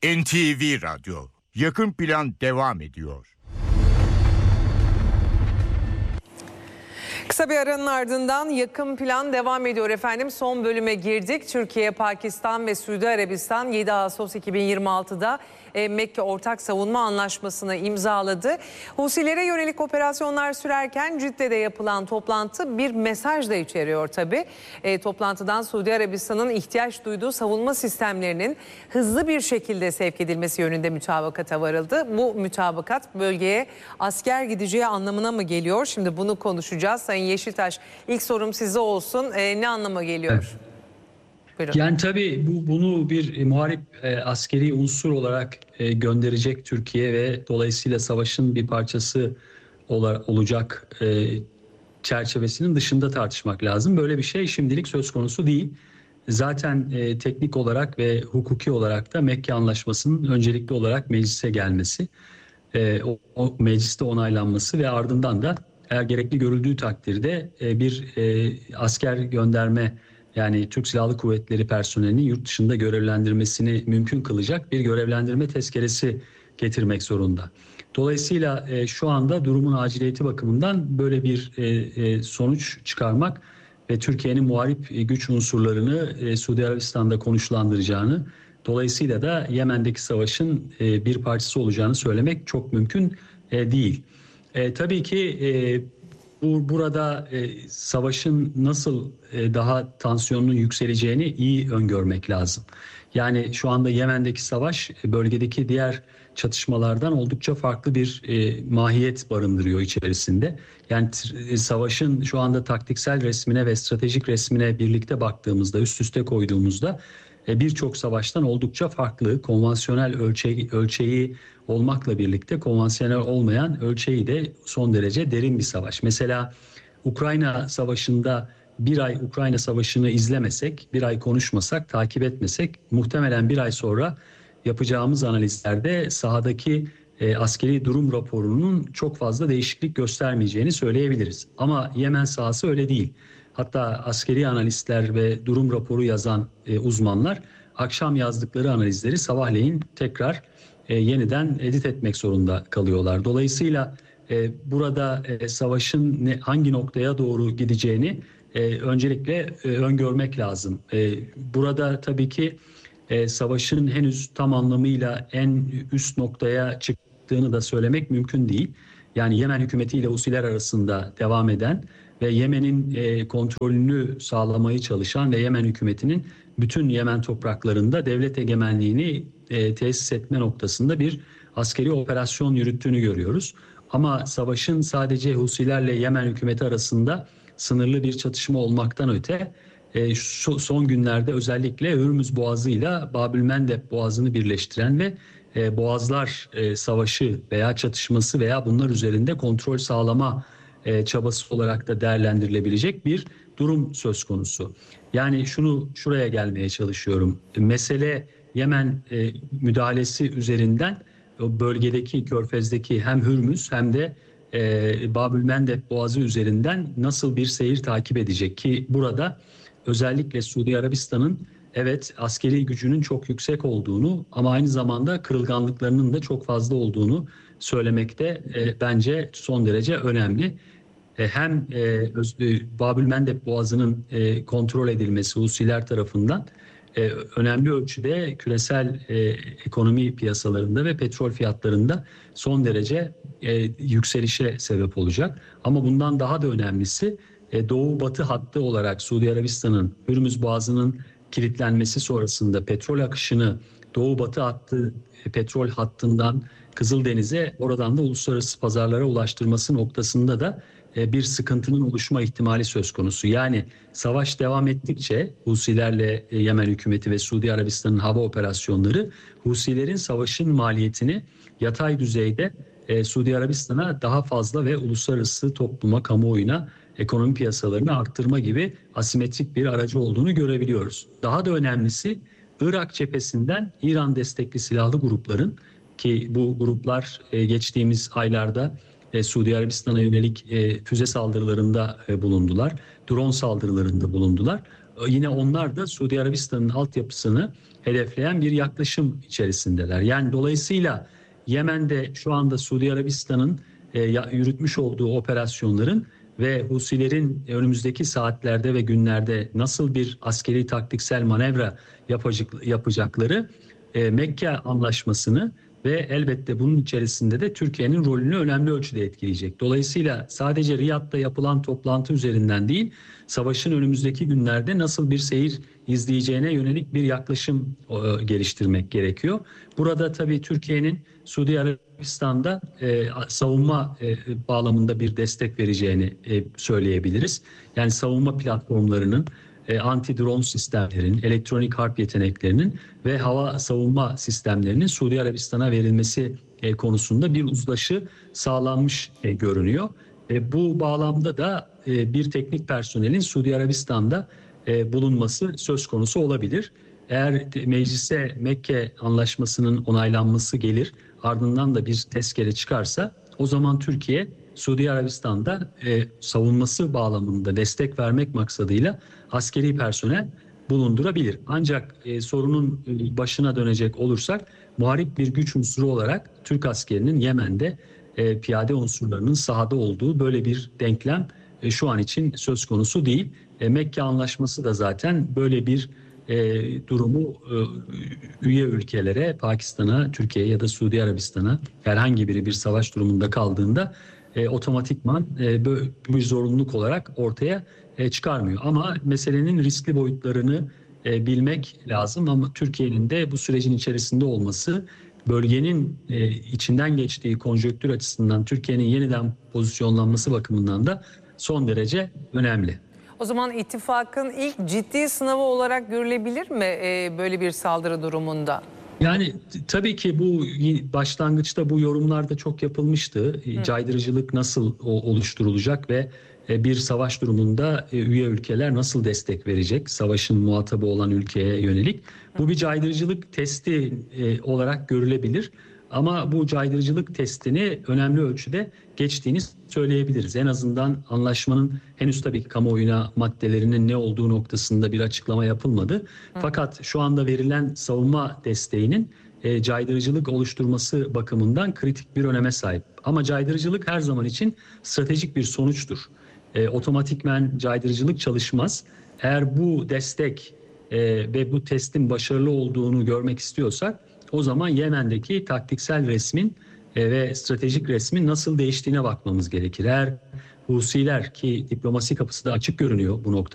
NTV Radyo Yakın Plan devam ediyor. Kısa bir aranın ardından Yakın Plan devam ediyor efendim. Son bölüme girdik. Türkiye, Pakistan ve Suudi Arabistan 7 Ağustos 2026'da Mekke Ortak Savunma Anlaşması'nı imzaladı. Husilere yönelik operasyonlar sürerken Cidde'de yapılan toplantı bir mesaj da içeriyor tabii. Toplantıdan Suudi Arabistan'ın ihtiyaç duyduğu savunma sistemlerinin hızlı bir şekilde sevk edilmesi yönünde mütabakata varıldı. Bu mütabakat bölgeye asker gideceği anlamına mı geliyor? Şimdi bunu konuşacağız. Sayın Yeşiltaş, ilk sorum size olsun. Ne anlama geliyor? Evet. Buyurun. Yani tabii bunu bir muharip askeri unsur olarak gönderecek Türkiye ve dolayısıyla savaşın bir parçası olacak çerçevesinin dışında tartışmak lazım. Böyle bir şey şimdilik söz konusu değil. Zaten teknik olarak ve hukuki olarak da Mekke Anlaşması'nın öncelikli olarak meclise gelmesi, o mecliste onaylanması ve ardından da eğer gerekli görüldüğü takdirde bir asker gönderme, yani Türk Silahlı Kuvvetleri personelinin yurt dışında görevlendirmesini mümkün kılacak bir görevlendirme tezkeresi getirmek zorunda. Dolayısıyla şu anda durumun aciliyeti bakımından böyle bir sonuç çıkarmak ve Türkiye'nin muharip güç unsurlarını Suudi Arabistan'da konuşlandıracağını, dolayısıyla da Yemen'deki savaşın bir parçası olacağını söylemek çok mümkün değil. Tabii ki burada savaşın nasıl daha tansiyonunun yükseleceğini iyi öngörmek lazım. Yani şu anda Yemen'deki savaş bölgedeki diğer çatışmalardan oldukça farklı bir mahiyet barındırıyor içerisinde. Yani savaşın şu anda taktiksel resmine ve stratejik resmine birlikte baktığımızda, üst üste koyduğumuzda birçok savaştan oldukça farklı, konvansiyonel ölçeği olmakla birlikte konvansiyonel olmayan ölçeği de son derece derin bir savaş. Mesela Ukrayna Savaşı'nda bir ay Ukrayna Savaşı'nı izlemesek, bir ay konuşmasak, takip etmesek muhtemelen bir ay sonra yapacağımız analizlerde sahadaki askeri durum raporunun çok fazla değişiklik göstermeyeceğini söyleyebiliriz. Ama Yemen sahası öyle değil. Hatta askeri analistler ve durum raporu yazan uzmanlar akşam yazdıkları analizleri sabahleyin tekrar yeniden edit etmek zorunda kalıyorlar. Dolayısıyla burada savaşın hangi noktaya doğru gideceğini öncelikle öngörmek lazım. Burada tabii ki savaşın henüz tam anlamıyla en üst noktaya çıktığını da söylemek mümkün değil. Yani Yemen hükümeti ile Husiler arasında devam eden ve Yemen'in kontrolünü sağlamaya çalışan ve Yemen hükümetinin bütün Yemen topraklarında devlet egemenliğini tesis etme noktasında bir askeri operasyon yürüttüğünü görüyoruz. Ama savaşın sadece Husilerle Yemen hükümeti arasında sınırlı bir çatışma olmaktan öte son günlerde özellikle Hürmüz Boğazı ile Babülmendeb Boğazı'nı birleştiren ve Boğazlar Savaşı veya çatışması veya bunlar üzerinde kontrol sağlama çabası olarak da değerlendirilebilecek bir durum söz konusu. Yani şuraya gelmeye çalışıyorum. Mesele Yemen müdahalesi üzerinden o bölgedeki Körfez'deki hem Hürmüz hem de Babülmendeb Boğazı üzerinden nasıl bir seyir takip edecek ki burada özellikle Suudi Arabistan'ın evet askeri gücünün çok yüksek olduğunu ama aynı zamanda kırılganlıklarının da çok fazla olduğunu söylemekte bence son derece önemli. Hem Babülmendeb Boğazı'nın kontrol edilmesi Husiler tarafından önemli ölçüde küresel ekonomi piyasalarında ve petrol fiyatlarında son derece yükselişe sebep olacak. Ama bundan daha da önemlisi Doğu-Batı hattı olarak Suudi Arabistan'ın Hürmüz Boğazı'nın kilitlenmesi sonrasında petrol akışını Doğu-Batı hattı petrol hattından Kızıldeniz'e, oradan da uluslararası pazarlara ulaştırması noktasında da bir sıkıntının oluşma ihtimali söz konusu. Yani savaş devam ettikçe Husilerle Yemen hükümeti ve Suudi Arabistan'ın hava operasyonları Husilerin savaşın maliyetini yatay düzeyde Suudi Arabistan'a daha fazla ve uluslararası topluma, kamuoyuna, ekonomi piyasalarını arttırma gibi asimetrik bir aracı olduğunu görebiliyoruz. Daha da önemlisi Irak cephesinden İran destekli silahlı grupların, ki bu gruplar geçtiğimiz aylarda Suudi Arabistan'a yönelik füze saldırılarında bulundular, drone saldırılarında bulundular. yine onlar da Suudi Arabistan'ın altyapısını hedefleyen bir yaklaşım içerisindeler. Yani dolayısıyla Yemen'de şu anda Suudi Arabistan'ın yürütmüş olduğu operasyonların ve Husilerin önümüzdeki saatlerde ve günlerde nasıl bir askeri taktiksel manevra yapacakları Mekke Anlaşması'nı ve elbette bunun içerisinde de Türkiye'nin rolünü önemli ölçüde etkileyecek. Dolayısıyla sadece Riyad'da yapılan toplantı üzerinden değil, savaşın önümüzdeki günlerde nasıl bir seyir izleyeceğine yönelik bir yaklaşım geliştirmek gerekiyor. Burada tabii Türkiye'nin Suudi Arabistan'da savunma bağlamında bir destek vereceğini söyleyebiliriz. Yani savunma platformlarının, anti-drone sistemlerin, elektronik harp yeteneklerinin ve hava savunma sistemlerinin Suudi Arabistan'a verilmesi konusunda bir uzlaşı sağlanmış görünüyor. Bu bağlamda da bir teknik personelin Suudi Arabistan'da bulunması söz konusu olabilir. Eğer meclise Mekke Anlaşması'nın onaylanması gelir, ardından da bir tezkere çıkarsa o zaman Türkiye Suudi Arabistan'da savunması bağlamında destek vermek maksadıyla askeri personel bulundurabilir. Ancak sorunun başına dönecek olursak muharip bir güç unsuru olarak Türk askerinin Yemen'de piyade unsurlarının sahada olduğu böyle bir denklem şu an için söz konusu değil. Mekke Anlaşması da zaten böyle bir durumu üye ülkelere, Pakistan'a, Türkiye'ye ya da Suudi Arabistan'a herhangi biri bir savaş durumunda kaldığında otomatikman bir zorunluluk olarak ortaya çıkarmıyor. Ama meselenin riskli boyutlarını bilmek lazım ama Türkiye'nin de bu sürecin içerisinde olması bölgenin içinden geçtiği konjonktür açısından Türkiye'nin yeniden pozisyonlanması bakımından da son derece önemli. O zaman ittifakın ilk ciddi sınavı olarak görülebilir mi böyle bir saldırı durumunda? Yani tabii ki bu başlangıçta bu yorumlarda çok yapılmıştı. Caydırıcılık nasıl oluşturulacak ve bir savaş durumunda üye ülkeler nasıl destek verecek savaşın muhatabı olan ülkeye yönelik. Bu bir caydırıcılık testi olarak görülebilir. Ama bu caydırıcılık testini önemli ölçüde geçtiğini söyleyebiliriz. En azından anlaşmanın henüz tabii ki kamuoyuna maddelerinin ne olduğu noktasında bir açıklama yapılmadı. Fakat şu anda verilen savunma desteğinin caydırıcılık oluşturması bakımından kritik bir öneme sahip. Ama caydırıcılık her zaman için stratejik bir sonuçtur. Otomatikmen caydırıcılık çalışmaz. Eğer bu destek ve bu testin başarılı olduğunu görmek istiyorsak o zaman Yemen'deki taktiksel resmin ve stratejik resmin nasıl değiştiğine bakmamız gerekir. Eğer Husiler ki diplomasi kapısı da açık görünüyor bu noktada.